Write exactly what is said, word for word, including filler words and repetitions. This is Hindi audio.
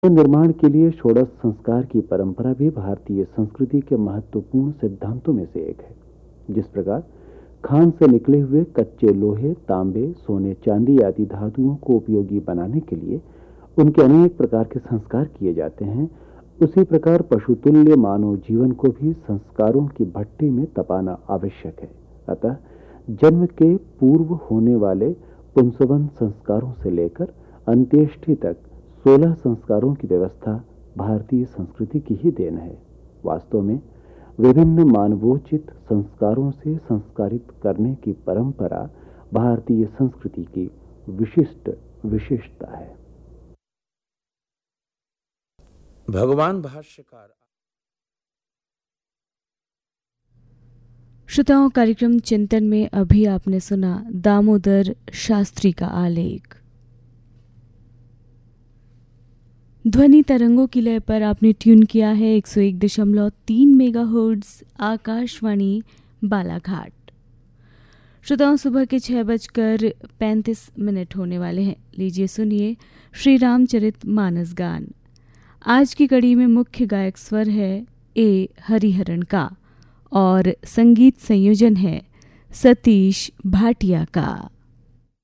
निर्माण के लिए षोडश संस्कार की परंपरा भी भारतीय संस्कृति के महत्वपूर्ण सिद्धांतों में से एक है। जिस प्रकार खान से निकले हुए कच्चे लोहे, तांबे, सोने, चांदी आदि धातुओं को उपयोगी बनाने के लिए उनके अनेक प्रकार के संस्कार किए जाते हैं, उसी प्रकार पशुतुल्य मानव जीवन को भी संस्कारों की भट्टी में तपाना आवश्यक है। अतः जन्म के पूर्व होने वाले पुंसवन संस्कारों से लेकर अंत्येष्टि तक सोलह संस्कारों की व्यवस्था भारतीय संस्कृति की ही देन है। वास्तव में विभिन्न मानवोचित संस्कारों से संस्कारित करने की परंपरा भारतीय संस्कृति की विशिष्ट विशेषता है। भगवान भाष्यकार। श्रोताओं, कार्यक्रम चिंतन में अभी आपने सुना दामोदर शास्त्री का आलेख। ध्वनि तरंगों की लय पर आपने ट्यून किया है एक सौ एक दशमलव तीन मेगाहर्ट्ज़ आकाशवाणी बालाघाट। श्रोताओं, सुबह के छह बजकर पैंतीस मिनट होने वाले हैं। लीजिए सुनिए श्री रामचरित मानस गान। आज की कड़ी में मुख्य गायक स्वर है ए हरिहरन का और संगीत संयोजन है सतीश भाटिया का।